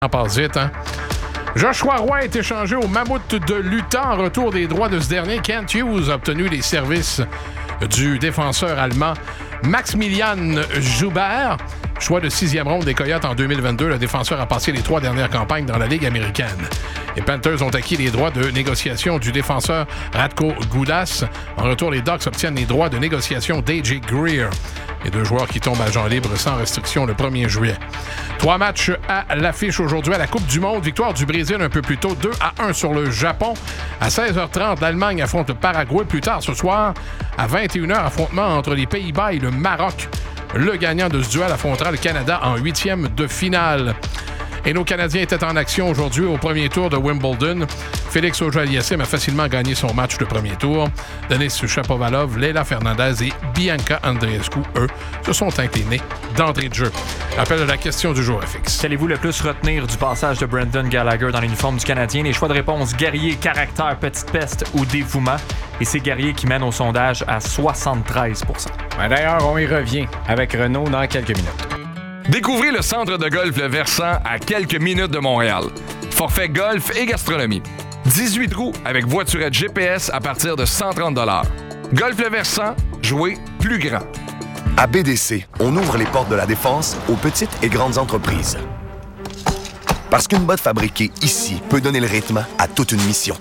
On passe vite, hein? Joshua Roy est échangé au Mammouth de l'Utah en retour des droits de ce dernier. Kent Hughes a obtenu les services du défenseur allemand Maximilian Joubert. Choix de 6e ronde des Coyotes en 2022, le défenseur a passé les 3 dernières campagnes dans la Ligue américaine. Les Panthers ont acquis les droits de négociation du défenseur Radko Gudas. En retour, les Ducks obtiennent les droits de négociation d'A.J. Greer. Les 2 joueurs qui tombent agents libres sans restriction le 1er juillet. 3 matchs à l'affiche aujourd'hui à la Coupe du Monde. Victoire du Brésil un peu plus tôt, 2-1 sur le Japon. À 16h30, l'Allemagne affronte le Paraguay. Plus tard ce soir, à 21h, affrontement entre les Pays-Bas et le Maroc. Le gagnant de ce duel affrontera le Canada en 8e de finale. Et nos Canadiens étaient en action aujourd'hui au premier tour de Wimbledon. Félix Auger-Aliassime a facilement gagné son match de premier tour. Denis Shapovalov, Leila Fernandez et Bianca Andreescu, eux, se sont inclinés d'entrée de jeu. Rappel de la question du jour FX. Qu'allez-vous le plus retenir du passage de Brendan Gallagher dans l'uniforme du Canadien? Les choix de réponse: guerrier, caractère, petite peste ou dévouement. Et c'est Guerrier qui mène au sondage à 73 %. D'ailleurs, on y revient avec Renaud dans quelques minutes. Découvrez le centre de golf Le Versant à quelques minutes de Montréal. Forfait golf et gastronomie. 18 trous avec voiturette GPS à partir de 130 $. Golf Le Versant, jouez plus grand. À BDC, on ouvre les portes de la défense aux petites et grandes entreprises. Parce qu'une botte fabriquée ici peut donner le rythme à toute une mission.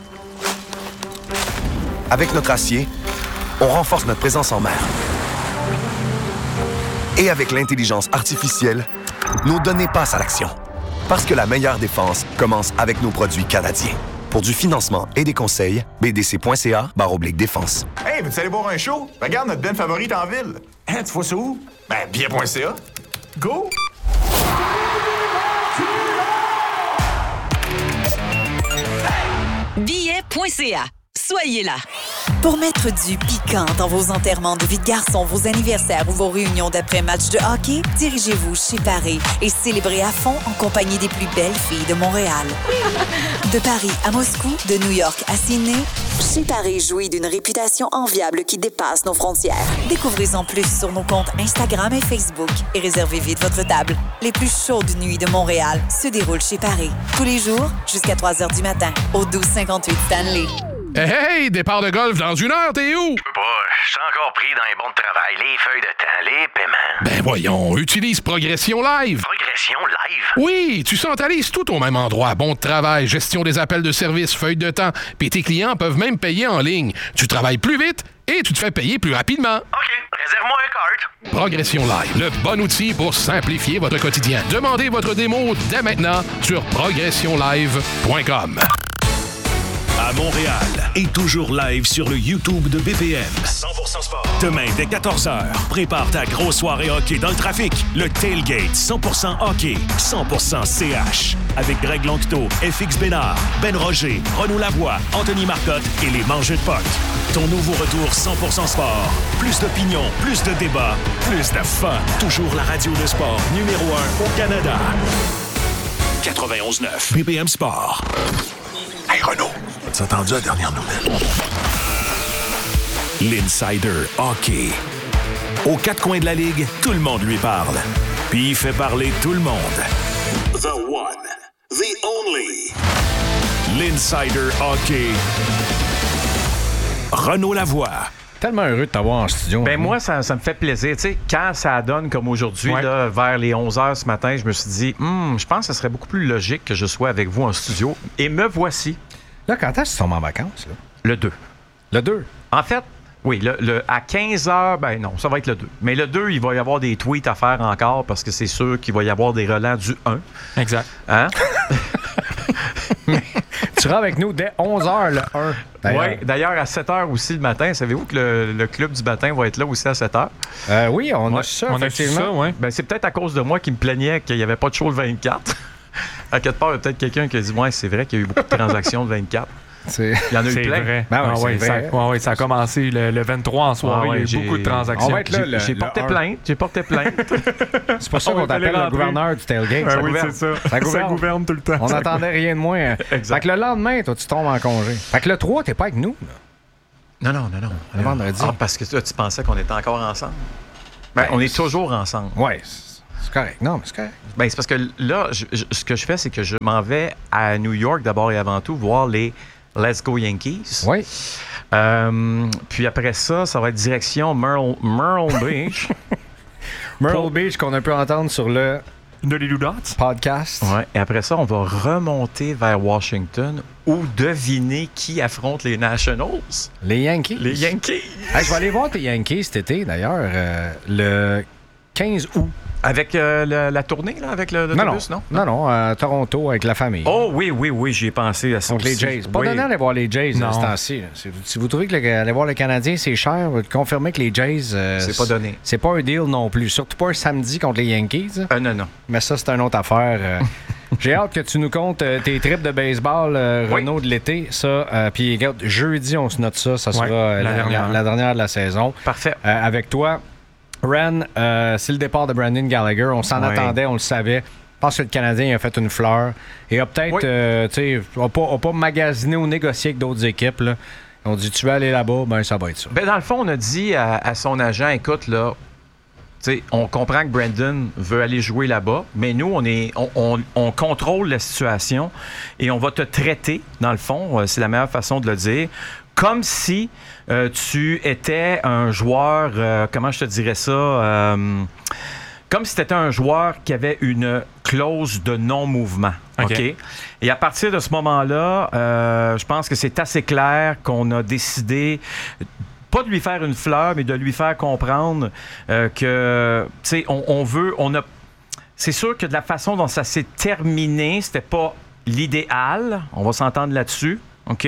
Avec notre acier, on renforce notre présence en mer. Et avec l'intelligence artificielle, nos données passent à l'action. Parce que la meilleure défense commence avec nos produits canadiens. Pour du financement et des conseils, bdc.ca/défense. Hey, veux-tu aller boire un show? Regarde notre band favorite en ville. Hein, tu vois ça où? Ben, bien.ca. Go! Billet.ca. Soyez là. Pour mettre du piquant dans vos enterrements de vie de garçon, vos anniversaires ou vos réunions d'après-match de hockey, dirigez-vous chez Paris et célébrez à fond en compagnie des plus belles filles de Montréal. De Paris à Moscou, de New York à Sydney, chez Paris jouit d'une réputation enviable qui dépasse nos frontières. Découvrez-en plus sur nos comptes Instagram et Facebook et réservez vite votre table. Les plus chaudes nuits de Montréal se déroulent chez Paris. Tous les jours, jusqu'à 3h du matin, au 1258 Stanley. Hey, départ de golf dans 1 heure, t'es où? Je peux pas, je suis encore pris dans les bons de travail, les feuilles de temps, les paiements. Ben voyons, utilise Progression Live. Progression Live? Oui, tu centralises tout au même endroit. Bon de travail, gestion des appels de service, feuilles de temps, puis tes clients peuvent même payer en ligne. Tu travailles plus vite et tu te fais payer plus rapidement. OK, réserve-moi un cart. Progression Live, le bon outil pour simplifier votre quotidien. Demandez votre démo dès maintenant sur progressionlive.com. À Montréal et toujours live sur le YouTube de BPM. 100% sport. Demain, dès 14h, prépare ta grosse soirée hockey dans le trafic. Le Tailgate 100% hockey, 100% CH. Avec Greg Longteau, FX Bénard, Ben Roger, Renaud Lavoie, Anthony Marcotte et les Mangeux de Puck. Ton nouveau retour 100% sport. Plus d'opinion, plus de débats, plus de fun. Toujours la radio de sport numéro 1 au Canada. 91.9 BPM Sport. Hey Renaud, as-tu entendu la dernière nouvelle? L'Insider Hockey. Aux 4 coins de la Ligue, tout le monde lui parle. Puis il fait parler tout le monde. The one, the only. L'Insider Hockey. Renaud Lavoie. Tellement heureux de t'avoir en studio. Ben moi, ça me fait plaisir. Tu sais, quand ça donne comme aujourd'hui, là, vers les 11h ce matin, je me suis dit, je pense que ce serait beaucoup plus logique que je sois avec vous en studio. Et me voici. Là, quand est-ce qu'ils sont en vacances? Là? Le 2. Le 2? En fait, oui, à 15h, ben non, ça va être le 2. Mais le 2, il va y avoir des tweets à faire encore parce que c'est sûr qu'il va y avoir des relents du 1. Exact. Hein? Tu seras avec nous dès 11h le 1. Oui, d'ailleurs, à 7h aussi le matin. Savez-vous que le club du matin va être là aussi à 7h? Oui, on a ça, effectivement. Ça, ouais. Ben, c'est peut-être à cause de moi qui me plaignais qu'il n'y avait pas de show le 24. À quelque part, il y a peut-être quelqu'un qui a dit « Ouais, c'est vrai qu'il y a eu beaucoup de transactions le 24. » Il y en a eu plein. Vrai. Ben ouais, vrai. Ça a commencé le 23 en soirée. Il y a eu beaucoup de transactions. On va être là, j'ai porté plainte. C'est pour ça qu'on t'appelle le gouverneur du tailgate. Oui, c'est ça. Ça gouverne tout le temps. On n'attendait rien de moins. Exact. Fait que le lendemain, toi, tu tombes en congé. Fait que le 3, t'es pas avec nous. Là. Non. Le vendredi. Ah, parce que toi, tu pensais qu'on était encore ensemble? Ben, on est toujours ensemble. Ouais. C'est correct. Non, mais c'est correct. Ben, c'est parce que là, ce que je fais, c'est que je m'en vais à New York d'abord et avant tout voir les Let's Go Yankees. Oui. Puis après ça va être direction Myrtle Beach. Myrtle Beach qu'on peut entendre sur le podcast. Ouais. Et après ça, on va remonter vers Washington où deviner qui affronte les Nationals. Les Yankees. Les Yankees. Hey, je vais aller voir tes Yankees cet été, d'ailleurs, le 15 août. Avec la tournée, là, avec l'autobus, non? Non, à Toronto, avec la famille. Oh, oui, j'y ai pensé à ça. Donc, les Jays. Pas donné d'aller voir les Jays ce temps-ci. Si vous trouvez que aller voir le Canadien, c'est cher, vous confirmez que les Jays... c'est pas donné. C'est pas un deal non plus. Surtout pas un samedi contre les Yankees. Non. Mais ça, c'est une autre affaire. J'ai hâte que tu nous comptes tes trips de baseball, Renaud, de l'été. Ça, puis jeudi, on se note ça. Ça sera la dernière de la saison. Parfait. Avec toi... Ren, c'est le départ de Brendan Gallagher. On s'en attendait, on le savait. Je pense que le Canadien a fait une fleur. Et a peut-être, tu sais, a pas magasiné ou négocié avec d'autres équipes. Là. On dit, tu veux aller là-bas, ben ça va être ça. Ben, dans le fond, on a dit à son agent, écoute, là, t'sais, on comprend que Brendan veut aller jouer là-bas, mais nous, on contrôle la situation et on va te traiter, dans le fond, c'est la meilleure façon de le dire, comme si tu étais un joueur, comment je te dirais ça, comme si tu étais un joueur qui avait une clause de non-mouvement. OK? Et à partir de ce moment-là, je pense que c'est assez clair qu'on a décidé... pas de lui faire une fleur, mais de lui faire comprendre que, tu sais, c'est sûr que de la façon dont ça s'est terminé, c'était pas l'idéal. On va s'entendre là-dessus, OK?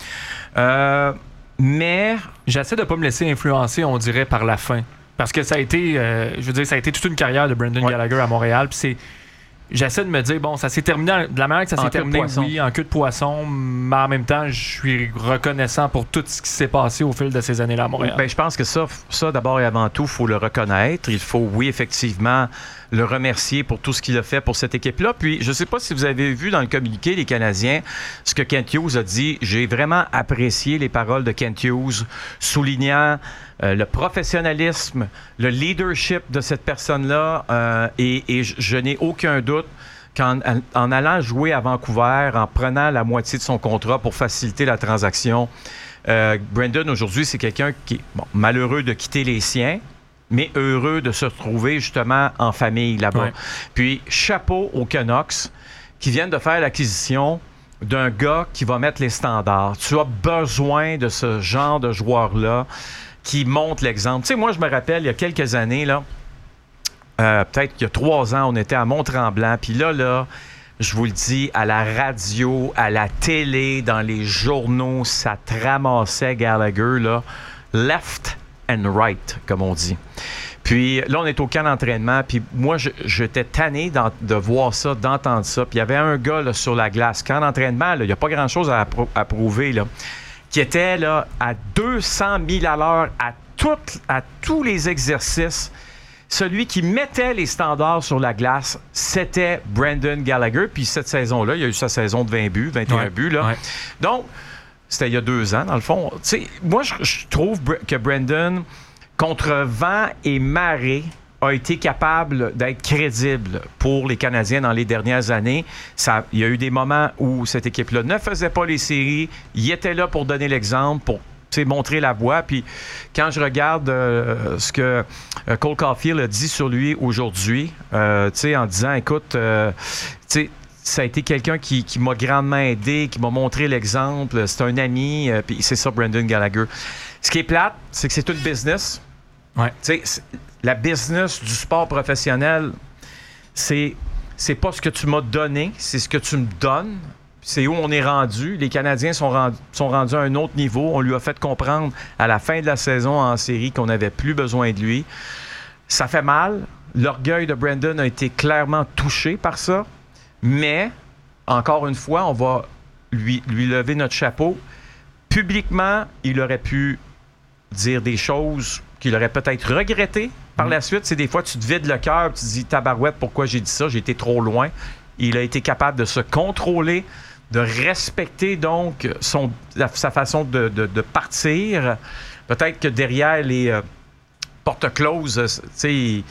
Mais... J'essaie de pas me laisser influencer, on dirait, par la fin. Parce que ça a été, ça a été toute une carrière de Brendan Gallagher à Montréal, puis c'est... J'essaie de me dire, bon, ça s'est terminé de la manière que ça s'est terminé, oui, en queue de poisson, mais en même temps, je suis reconnaissant pour tout ce qui s'est passé au fil de ces années-là à Montréal. Ben, je pense que ça d'abord et avant tout, il faut le reconnaître. Il faut, oui, effectivement, le remercier pour tout ce qu'il a fait pour cette équipe-là. Puis, je ne sais pas si vous avez vu dans le communiqué, les Canadiens, ce que Kent Hughes a dit. J'ai vraiment apprécié les paroles de Kent Hughes, soulignant le professionnalisme, le leadership de cette personne-là. Et je n'ai aucun doute qu'en allant jouer à Vancouver, en prenant la moitié de son contrat pour faciliter la transaction, Brendan, aujourd'hui, c'est quelqu'un qui est malheureux de quitter les siens, mais heureux de se retrouver justement en famille là-bas. Ouais. Puis, chapeau aux Canucks qui viennent de faire l'acquisition d'un gars qui va mettre les standards. Tu as besoin de ce genre de joueur-là qui montre l'exemple. Tu sais, moi, je me rappelle, il y a quelques années, là, peut-être qu'il y a 3 ans, on était à Mont-Tremblant, puis là, je vous le dis, à la radio, à la télé, dans les journaux, ça te ramassait Gallagher, là, left and right, comme on dit. Puis là, on est au camp d'entraînement, puis moi, j'étais tanné de voir ça, d'entendre ça. Puis il y avait un gars là, sur la glace. Camp d'entraînement, il n'y a pas grand-chose à prouver, là, qui était là, à 200 000 à l'heure à tous les exercices. Celui qui mettait les standards sur la glace, c'était Brendan Gallagher. Puis cette saison-là, il y a eu sa saison de 20 buts, 21 buts. Là. Ouais. Donc, c'était il y a 2 ans, dans le fond. T'sais, moi, je trouve que Brendan, contre vent et marée, a été capable d'être crédible pour les Canadiens dans les dernières années. Il y a eu des moments où cette équipe-là ne faisait pas les séries. Il était là pour donner l'exemple, pour montrer la voie. Puis quand je regarde ce que Cole Caulfield a dit sur lui aujourd'hui, en disant, écoute, ça a été quelqu'un qui m'a grandement aidé, qui m'a montré l'exemple. C'est un ami, puis c'est ça, Brendan Gallagher. Ce qui est plate, c'est que c'est une business. Ouais. La business du sport professionnel, c'est pas ce que tu m'as donné, c'est ce que tu me donnes. C'est où on est rendu. Les Canadiens sont rendus à un autre niveau. On lui a fait comprendre à la fin de la saison en série qu'on n'avait plus besoin de lui. Ça fait mal. L'orgueil de Brendan a été clairement touché par ça. Mais, encore une fois, on va lui lever notre chapeau. Publiquement, il aurait pu dire des choses qu'il aurait peut-être regrettées par la suite. C'est des fois, tu te vides le cœur, tu te dis, tabarouette, pourquoi j'ai dit ça? J'ai été trop loin. Il a été capable de se contrôler, de respecter donc sa façon de partir. Peut-être que derrière les portes closes,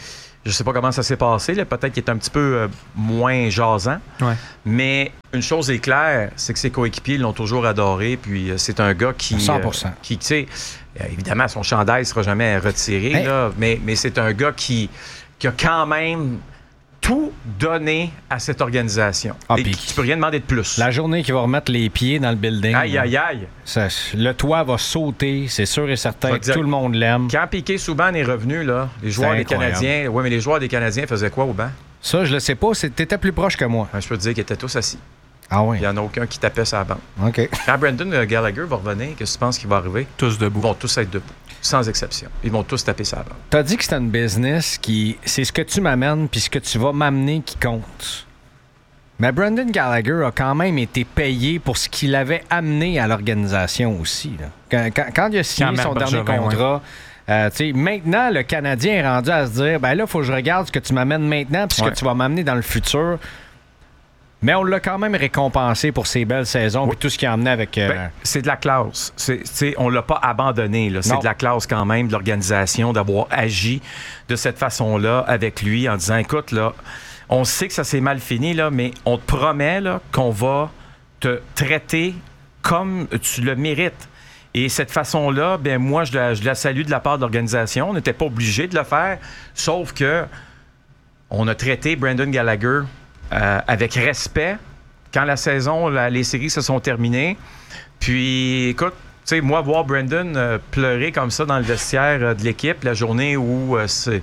Je ne sais pas comment ça s'est passé. Là. Peut-être qu'il est un petit peu moins jasant. Ouais. Mais une chose est claire, c'est que ses coéquipiers l'ont toujours adoré. Puis c'est un gars qui... 100%. Qui tu sais, évidemment, son chandail ne sera jamais retiré. Hey. Là, mais c'est un gars qui a quand même tout donné à cette organisation. Ah, Et puis tu peux rien demander de plus. La journée qu'il va remettre les pieds dans le building. Aïe, aïe, aïe. Le toit va sauter, c'est sûr et certain que tout le monde l'aime. Quand Piquet Souban est revenu, là, les joueurs des Canadiens... Oui, mais les joueurs des Canadiens faisaient quoi au banc? Ça, je le sais pas. T'étais plus proche que moi. Je peux te dire qu'ils étaient tous assis. Ah oui? Il n'y en a aucun qui tapait sur la bande. OK. Quand Brendan Gallagher va revenir, qu'est-ce que tu penses qu'il va arriver? Tous debout. Ils vont tous être debout, sans exception. Ils vont tous taper sur la bande. T'as dit que c'était une business qui... C'est ce que tu m'amènes puis ce que tu vas m'amener qui compte. Mais Brendan Gallagher a quand même été payé pour ce qu'il avait amené à l'organisation aussi. Là. Quand il a signé son dernier contrat... maintenant, le Canadien est rendu à se dire ben là, il faut que je regarde ce que tu m'amènes maintenant puis ce que tu vas m'amener dans le futur. Mais on l'a quand même récompensé pour ses belles saisons et tout ce qu'il a amené avec... c'est de la classe. On ne l'a pas abandonné. Là. C'est de la classe quand même de l'organisation d'avoir agi de cette façon-là avec lui en disant écoute, là, on sait que ça s'est mal fini, là, mais on te promet là, qu'on va te traiter comme tu le mérites. Et cette façon-là, ben moi, je la salue de la part de l'organisation. On n'était pas obligé de le faire, sauf que on a traité Brendan Gallagher avec respect quand la saison, les séries se sont terminées. Puis, écoute, tu sais, moi, voir Brendan pleurer comme ça dans le vestiaire de l'équipe la journée où c'est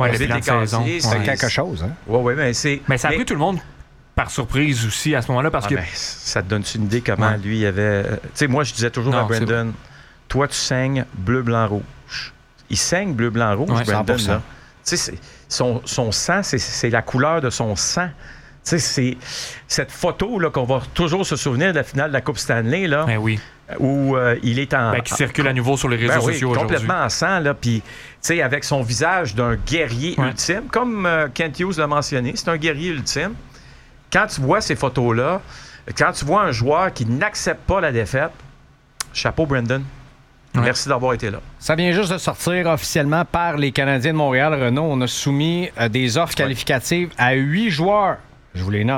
quelque chose, hein? Oui, mais ça a pris tout le monde par surprise aussi à ce moment-là parce que... ça te donne une idée comment lui il avait... Tu sais, moi, je disais toujours à Brendan, toi, tu saignes bleu, blanc, rouge. Il saigne bleu, blanc, rouge, Brendan, là. Tu sais, son sang, c'est la couleur de son sang. Tu sais, c'est cette photo là, qu'on va toujours se souvenir de la finale de la Coupe Stanley, là, où il est en... qui circule à nouveau sur les réseaux sociaux aujourd'hui. Complètement en sang, là, puis, tu sais, avec son visage d'un guerrier ultime, comme Kent Hughes l'a mentionné, c'est un guerrier ultime. Quand tu vois ces photos-là, quand tu vois un joueur qui n'accepte pas la défaite, chapeau, Brendan. Merci d'avoir été là. Ça vient juste de sortir officiellement par les Canadiens de Montréal. Renaud, on a soumis des offres qualificatives à 8 joueurs. Je vous les nomme.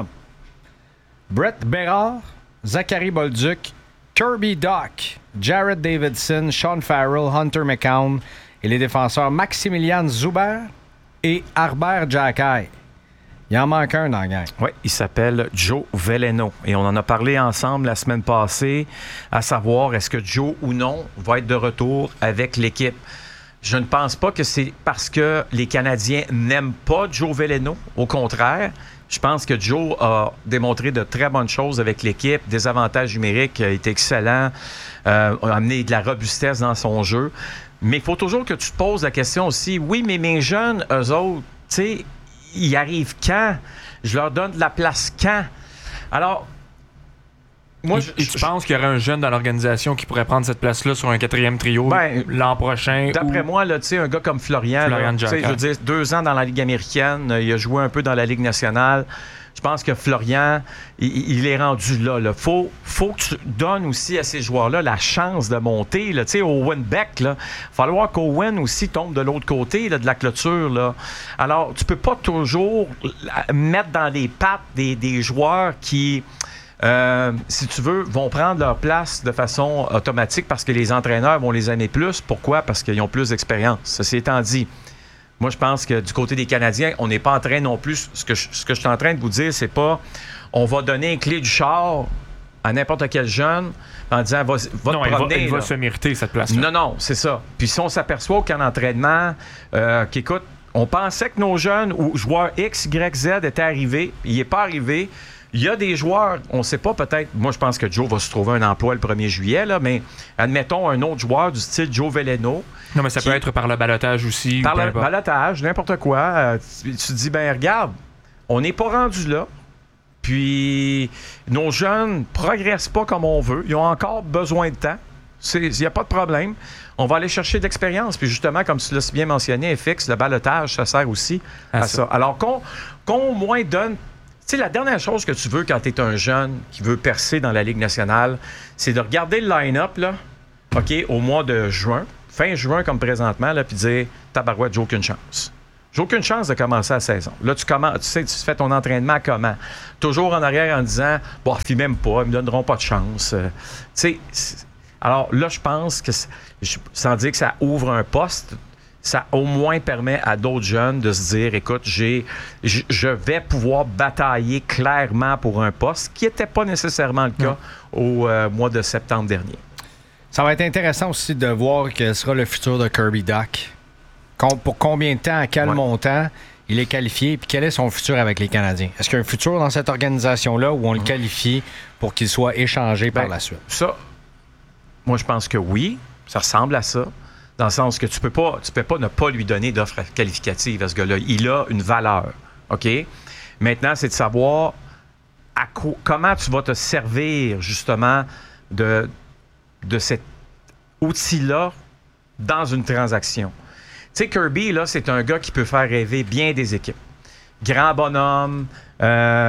Brett Bérard, Zachary Bolduc, Kirby Dach, Jared Davidson, Sean Farrell, Hunter McCown et les défenseurs Maximilian Zuber et Harbert Jackay. Il en manque un dans la gang. Oui, il s'appelle Joe Veleno. Et on en a parlé ensemble la semaine passée, à savoir est-ce que Joe ou non va être de retour avec l'équipe. Je ne pense pas que c'est parce que les Canadiens n'aiment pas Joe Veleno. Au contraire, je pense que Joe a démontré de très bonnes choses avec l'équipe, des avantages numériques, a été excellent, a amené de la robustesse dans son jeu. Mais il faut toujours que tu te poses la question aussi, oui, mais mes jeunes, eux autres, tu sais, ils arrivent quand? Je leur donne de la place quand? Alors, moi, tu penses qu'il y aurait un jeune dans l'organisation qui pourrait prendre cette place-là sur un 4e trio l'an prochain? D'après moi, là, un gars comme Florian Jackay, je veux dire, 2 ans dans la Ligue américaine, il a joué un peu dans la Ligue nationale. Je pense que Florian, il est rendu là. Il faut que tu donnes aussi à ces joueurs-là la chance de monter. Là. Owen Beck, il va falloir qu'Owen aussi tombe de l'autre côté là, de la clôture. Là. Alors, tu peux pas toujours mettre dans les pattes des joueurs qui... si tu veux, vont prendre leur place de façon automatique parce que les entraîneurs vont les aimer plus. Pourquoi? Parce qu'ils ont plus d'expérience. Ceci étant dit, moi, je pense que du côté des Canadiens, on n'est pas en train non plus... Ce que je suis en train de vous dire, c'est pas on va donner une clé du char à n'importe quel jeune en disant va te promener. Il va se mériter cette place-là. Non, c'est ça. Puis si on s'aperçoit qu'en entraînement, qu'écoute, on pensait que nos jeunes ou joueurs X, Y, Z étaient arrivés, il n'est pas arrivé. Il y a des joueurs, on ne sait pas peut-être, moi je pense que Joe va se trouver un emploi le 1er juillet, là, mais admettons un autre joueur du style Joe Veleno. Non, mais ça peut être par le balotage aussi. Par le balotage, n'importe quoi. Tu te dis, ben regarde, on n'est pas rendu là. Puis nos jeunes ne progressent pas comme on veut. Ils ont encore besoin de temps. Il n'y a pas de problème. On va aller chercher de l'expérience. Puis justement, comme tu l'as si bien mentionné, FX, le balotage, ça sert aussi à ça. Alors qu'on au moins donne... Tu sais, la dernière chose que tu veux quand tu es un jeune qui veut percer dans la Ligue nationale, c'est de regarder le line-up, là, OK, au mois de juin, fin juin comme présentement, là, puis dire « Tabarouette, j'ai aucune chance. » J'ai aucune chance de commencer la saison. Là, tu fais ton entraînement comment? Toujours en arrière en disant, bon, ils m'aiment pas, ils me donneront pas de chance. Alors là, je pense que, sans dire que ça ouvre un poste, ça au moins permet à d'autres jeunes de se dire, écoute, je vais pouvoir batailler clairement pour un poste, ce qui n'était pas nécessairement le cas au mois de septembre dernier. Ça va être intéressant aussi de voir quel sera le futur de Kirby Dach. Pour combien de temps, à quel montant il est qualifié, et quel est son futur avec les Canadiens? Est-ce qu'il y a un futur dans cette organisation-là où on le qualifie pour qu'il soit échangé par la suite? Ça, moi, je pense que oui. Ça ressemble à ça. Dans le sens que tu peux pas ne pas lui donner d'offre qualificative à ce gars-là. Il a une valeur. OK? Maintenant, c'est de savoir comment tu vas te servir, justement, de cet outil-là dans une transaction. Tu sais, Kirby, là, c'est un gars qui peut faire rêver bien des équipes. Grand bonhomme, tu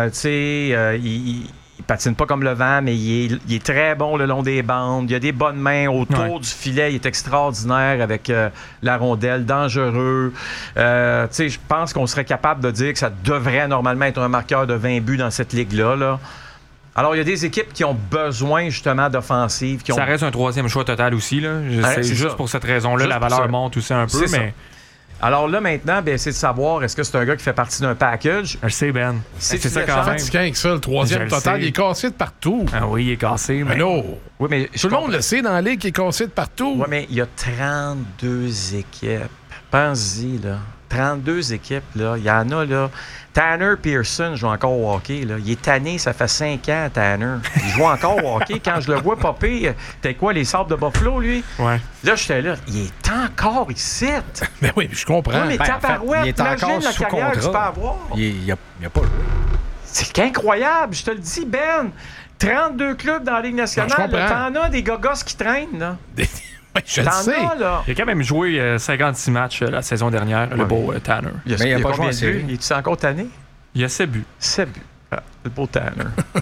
sais, il patine pas comme le vent, mais il est très bon le long des bandes. Il a des bonnes mains autour du filet. Il est extraordinaire avec la rondelle, dangereux. Tu sais, je pense qu'on serait capable de dire que ça devrait normalement être un marqueur de 20 buts dans cette ligue-là, là. Alors, il y a des équipes qui ont besoin, justement, d'offensives. Ça reste un troisième choix total aussi, là. C'est juste pour cette raison-là, la valeur monte aussi un peu, mais... Alors là, maintenant, c'est de savoir, est-ce que c'est un gars qui fait partie d'un package? Je sais, Ben. C'est ça quand même. C'est fatigant que ça, le troisième total. Il est cassé de partout. Ah oui, il est cassé, mais... non. Oui, mais tout le monde le sait dans la ligue qu'il est cassé de partout. Oui, mais il y a 32 équipes. Pense-y, là. 32 équipes, là. Il y en a, là... Tanner Pearson joue encore au hockey. Là. Il est tanné, ça fait 5 ans, Tanner. Il joue encore au hockey. Quand je le vois popper, t'es quoi, les Sabres de Buffalo, lui? Ouais. Là, j'étais là. Il est encore ici. Ben oui, je comprends. Oui, mais tabarouette, il est encore la sous carrière contrat. que tu peux avoir. Il a pas joué. C'est incroyable, je te le dis, Ben. 32 clubs dans la Ligue nationale. T'en as des gogos qui traînent, là. Je le sais. Là. Il a quand même joué 56 matchs la saison dernière, le beau Tanner. Mais il a pas joué assez. Il est-tu encore tanné? Il a 7 buts. 7 buts. Ah, le beau Tanner.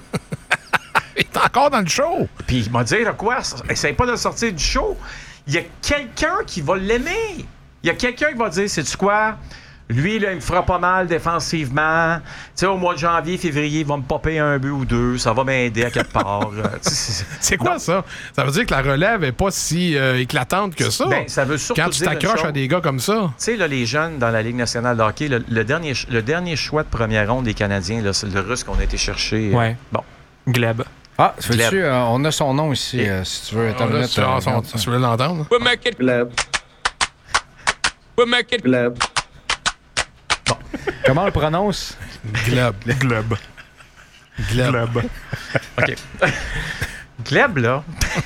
Il est encore dans le show. Puis il m'a dit, là, quoi? Essaye pas de sortir du show. Il y a quelqu'un qui va l'aimer. Il y a quelqu'un qui va dire, sais-tu quoi? Lui, là, il me fera pas mal défensivement. Tu sais, au mois de janvier, février, il va me popper un but ou deux. Ça va m'aider à quelque part. C'est quoi ça? Ça veut dire que la relève n'est pas si éclatante que ça? Ben, ça veut surtout quand tu t'accroches à des gars comme ça. Tu sais, là, les jeunes dans la Ligue nationale de hockey, le dernier choix de première ronde des Canadiens, là, c'est le Russe qu'on a été chercher. Ouais. Bon. Gleb. Ah, veux-tu, on a son nom ici, si tu veux. Tu veux l'entendre? Gleb. Gleb. Bon. Comment on le prononce? Gleb. Gleb. Gleb. OK. Gleb, là.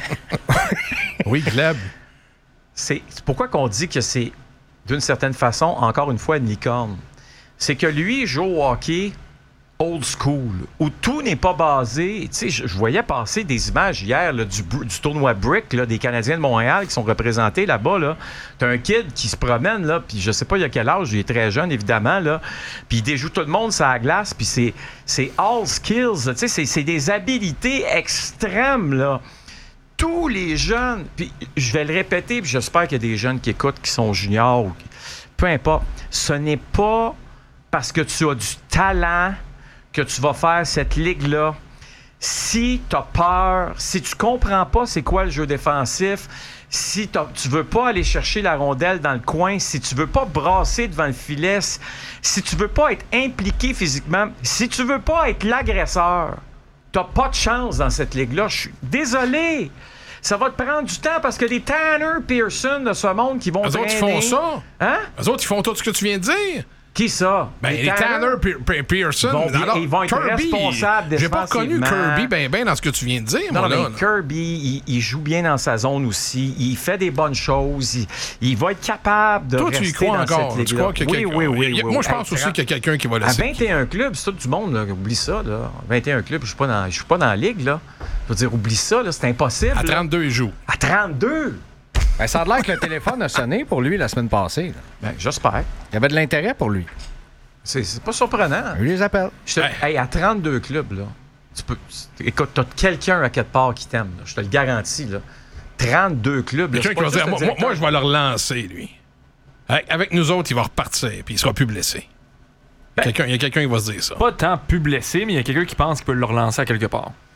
Oui, Gleb. C'est pourquoi qu'on dit que c'est, d'une certaine façon, encore une fois, une licorne. C'est que lui joue au hockey old school, où tout n'est pas basé... Tu sais, je voyais passer des images hier là, du tournoi Brick là, des Canadiens de Montréal qui sont représentés là-bas. Là. T'as un kid qui se promène, là, puis je sais pas il a quel âge, il est très jeune, évidemment, là, puis il déjoue tout le monde sur la glace, puis c'est all skills, tu sais, c'est des habilités extrêmes, là. Tous les jeunes, puis je vais le répéter, puis j'espère qu'il y a des jeunes qui écoutent, qui sont juniors, ou peu importe, ce n'est pas parce que tu as du talent que tu vas faire cette ligue-là. Si tu as peur, si tu comprends pas c'est quoi le jeu défensif, si tu veux pas aller chercher la rondelle dans le coin, si tu veux pas brasser devant le filet, si tu veux pas être impliqué physiquement, si tu veux pas être l'agresseur, t'as pas de chance dans cette ligue-là. Je suis désolé. Ça va te prendre du temps parce que les Tanner Pearson de ce monde qui vont Eux autres, ils font ça. Hein? Eux autres, ils font tout ce que tu viens de dire. Qui ça? Ben, les Tanner Pearson. Ils vont être Kirby, responsables. J'ai pas connu Kirby ben dans ce que tu viens de dire. Non, moi, mais là. Kirby, il joue bien dans sa zone aussi. Il fait des bonnes choses. Il va être capable de Toi, rester tu y crois dans encore? cette Tu ligue-là. crois qu'il y a Oui. Moi, je pense aussi qu'il y a quelqu'un qui va laisser. À 21 clubs, c'est tout du monde. Là. Oublie ça. Là. 21 clubs, je suis pas dans la ligue. Là. Je veux dire, oublie ça. Là. C'est impossible. À 32, il joue. À 32? Ben, ça a l'air que le téléphone a sonné pour lui la semaine passée. Là. Ben, j'espère. Il y avait de l'intérêt pour lui. C'est pas surprenant. Il les appelle. Hey, à 32 clubs, là, écoute, t'as quelqu'un à quelque part qui t'aime. Là, je te le garantis. Là. 32 clubs. Quelqu'un qui va dire, moi, je vais le relancer, lui. Avec nous autres, il va repartir, puis il sera plus blessé. Il y a quelqu'un qui va se dire ça. Pas tant plus blessé, mais il y a quelqu'un qui pense qu'il peut le relancer à quelque part.